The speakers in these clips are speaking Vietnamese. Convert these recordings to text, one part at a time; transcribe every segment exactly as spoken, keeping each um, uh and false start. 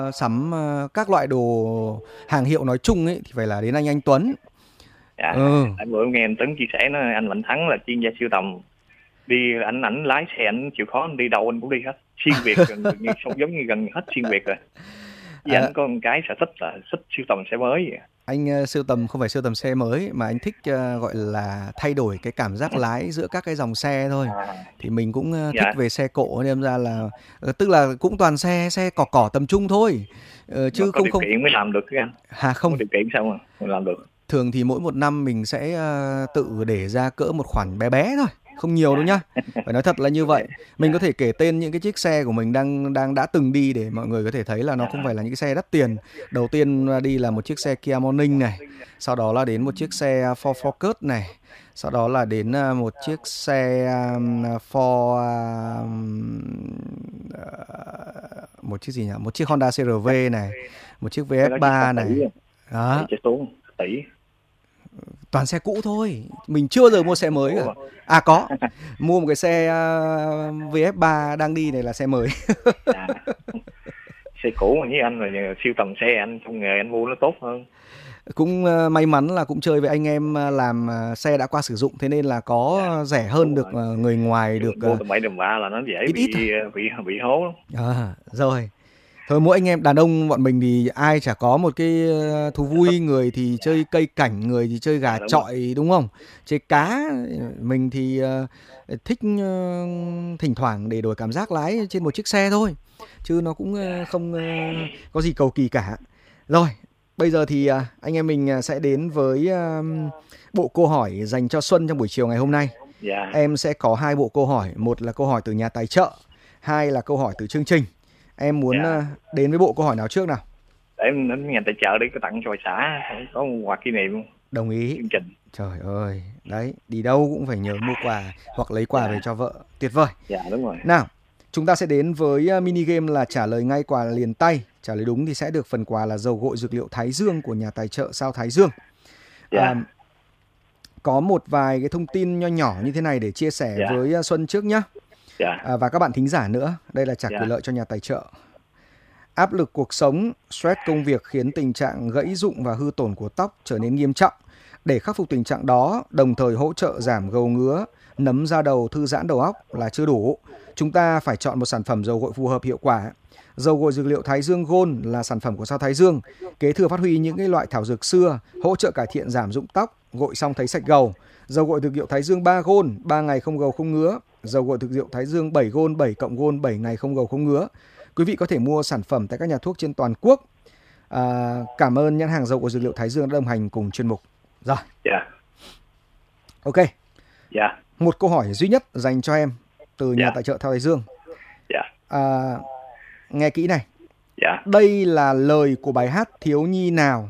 Sắm ờ, các loại đồ hàng hiệu nói chung ấy thì phải là đến anh Anh Tuấn. Dạ, Ừ. tại bữa nghe anh Tuấn chia sẻ nó anh Mạnh Thắng là chuyên gia sưu tầm, đi ảnh ảnh lái xe ảnh chịu khó anh đi đâu anh cũng đi hết, xuyên Việt gần gần như không giống như gần hết xuyên Việt rồi. Với À, ảnh có một cái sở thích là thích sưu tầm xe mới vậy. anh ờ, sưu tầm không phải sưu tầm xe mới mà anh thích ờ, gọi là thay đổi cái cảm giác lái giữa các cái dòng xe thôi. À, Thì mình cũng ờ, thích dạ, về xe cộ nên ra là ờ, tức là cũng toàn xe xe cỏ cỏ tầm trung thôi. Ờ, mà chứ có không điều không kiện mới làm được cái anh, hà không có không. điều kiện sao mà mình làm được. Thường thì mỗi một năm mình sẽ ờ, tự để ra cỡ một khoản bé bé thôi, không nhiều đâu Dạ, nhá. Phải nói thật là như vậy. Mình có dạ, thể kể tên những cái chiếc xe của mình đang đang đã từng đi để mọi người có thể thấy là nó không dạ, phải là những cái xe đắt tiền. Đầu tiên là đi là một chiếc xe Kia Morning này, sau đó là đến một chiếc xe Ford Focus này, sau đó là đến ờ, một chiếc xe um, Ford um, ờ, một chiếc gì nhỉ? Một chiếc Honda xê rờ vê này, một chiếc cái đó chỉ vê ép ba tỷ, này. tỷ Đó, cho xuống tỷ. toàn xe cũ thôi, mình chưa bao giờ mua xe mới cả. Ủa, À có, mua một cái xe uh, vê ép ba đang đi này là xe mới. dạ, xe cũ mà với anh là siêu tầm xe, anh trong nghề anh mua nó tốt hơn. Cũng uh, may mắn là cũng chơi với anh em uh, làm uh, xe đã qua sử dụng, thế nên là có Dạ, rẻ hơn đúng được rồi, uh, người ngoài chứ được mình mua uh, tầm bảy tầm ba là nó dễ ít ít thôi. bị bị bị hố lắm. À, rồi. Thôi mỗi anh em đàn ông bọn mình thì ai chả có một cái uh, thú vui, người thì chơi cây cảnh, người thì chơi gà Dạ đúng rồi. chọi đúng không? Chơi cá, mình thì uh, thích uh, thỉnh thoảng để đổi cảm giác lái trên một chiếc xe thôi. Chứ nó cũng uh, không uh, có gì cầu kỳ cả. Rồi, bây giờ thì uh, anh em mình uh, sẽ đến với uh, bộ câu hỏi dành cho Xuân trong buổi chiều ngày hôm nay. Dạ, Em sẽ có hai bộ câu hỏi, một là câu hỏi từ nhà tài trợ, hai là câu hỏi từ chương trình. Em muốn dạ, uh, đến với bộ câu hỏi nào trước nào? để em đến nhà tài trợ đi, có tặng cho xã có một quà kỷ niệm Đồng ý. chương trình. Trời ơi, đấy, đi đâu cũng phải nhớ mua quà hoặc lấy quà về Dạ, cho vợ. Tuyệt vời. dạ đúng rồi. Nào, chúng ta sẽ đến với uh, mini game là trả lời ngay quà liền tay. Trả lời đúng thì sẽ được phần quà là dầu gội dược liệu Thái Dương của nhà tài trợ Sao Thái Dương. À, Dạ, có một vài cái thông tin nho nhỏ như thế này để chia sẻ dạ, với uh, Xuân trước nhá. dạ, À, và các bạn thính giả nữa. Đây là trả dạ, quyền lợi cho nhà tài trợ. Áp lực cuộc sống, stress công việc khiến tình trạng gãy rụng và hư tổn của tóc trở nên nghiêm trọng. Để khắc phục tình trạng đó, đồng thời hỗ trợ giảm gầu ngứa, nấm da đầu, thư giãn đầu óc là chưa đủ. Chúng ta phải chọn một sản phẩm dầu gội phù hợp hiệu quả. Dầu gội dược liệu Thái Dương Gold là sản phẩm của Sao Thái Dương, kế thừa phát huy những cái loại thảo dược xưa, hỗ trợ cải thiện giảm rụng tóc, gội xong thấy sạch gầu. Dầu gội dược liệu Thái Dương ba Gold, ba ngày không gầu không ngứa. Dầu gội dược liệu Thái Dương bảy Gold, bảy cộng Gold, bảy ngày không gầu không ngứa. Quý vị có thể mua sản phẩm tại các nhà thuốc trên toàn quốc. À, cảm ơn nhãn hàng dầu gội dược liệu Thái Dương đã đồng hành cùng chuyên mục. Rồi, dạ, ok. dạ, Một câu hỏi duy nhất dành cho em từ nhà dạ, tài trợ Thái Dương. dạ, À, nghe kỹ này. dạ, Đây là lời của bài hát thiếu nhi nào?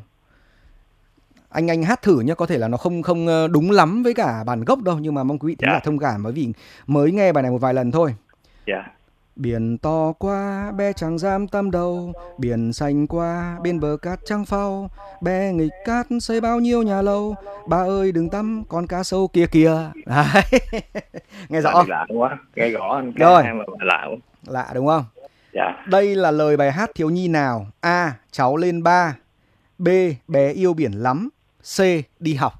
Anh anh hát thử nhé, có thể là nó không không ờ, đúng lắm với cả bản gốc đâu, nhưng mà mong quý vị thính giả dạ, thông cảm bởi vì mới nghe bài này một vài lần thôi. dạ. Biển to quá, bé chẳng dám tâm đầu. Biển xanh quá, bên bờ cát trắng phau. Bé nghịch cát xây bao nhiêu nhà lâu. Ba ơi đừng tắm, con cá sấu kia kìa. Đấy. Nghe rõ Là đi không? lạ quá, nghe rõ anh Rồi, ca mà lạ quá. lạ đúng không? Dạ, Đây là lời bài hát thiếu nhi nào? A. Cháu lên ba. B. Bé yêu biển lắm. C. Đi học.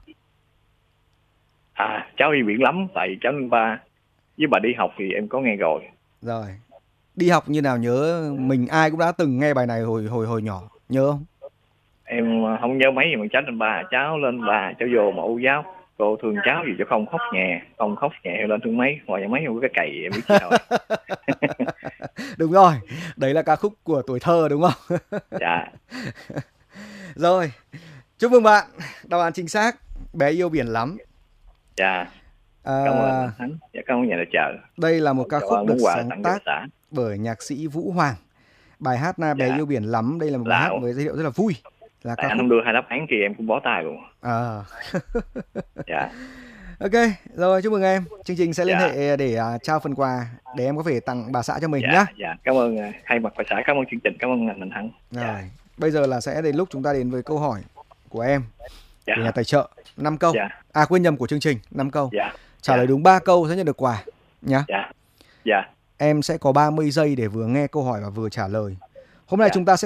à cháu đi biển lắm, tại cháu lên ba. Với bà đi học thì em có nghe rồi. Rồi. Đi học như nào nhớ, mình ai cũng đã từng nghe bài này hồi hồi hồi nhỏ, nhớ không? Em không nhớ mấy gì mà cháu lên ba, cháu lên ba cháu vô mẫu giáo, cô thương cháu gì cho không khóc nhẹ, không khóc nhẹ lên thương mấy, ngoài mấy không có cái cày em biết gì đâu. Đúng rồi, đấy là ca khúc của tuổi thơ đúng không? Dạ, Rồi, chúc mừng bạn, đáp án chính xác, bé yêu biển lắm. dạ, À, cảm ơn anh Thắng, dạ, cảm ơn nhà tài trợ. đây là một ca Cho khúc được món quà sáng tặng cho tác xã. bởi nhạc sĩ Vũ Hoàng. Bài hát là bé Dạ, yêu biển lắm, đây là một bài lạ hát quá. với giai điệu rất là vui. Là Tại ca anh khúc. không đưa hai đáp án kia em cũng bó tay luôn. À. Dạ, Ok, rồi chúc mừng em. Chương trình sẽ liên dạ, hệ để uh, trao phần quà để em có thể tặng bà xã cho mình dạ, nhá. dạ, cảm ơn uh, thay mặt bà xã, cảm ơn chương trình, cảm ơn anh Thắng. Rồi, Dạ, bây giờ là sẽ đến lúc chúng ta đến với câu hỏi của em, dạ, của nhà tài trợ, năm câu. dạ, À quên nhầm, của chương trình, năm câu. dạ, Trả dạ, lời đúng ba câu sẽ nhận được quà nhá. dạ, dạ, Em sẽ có ba mươi giây để vừa nghe câu hỏi và vừa trả lời. Hôm nay dạ. chúng ta sẽ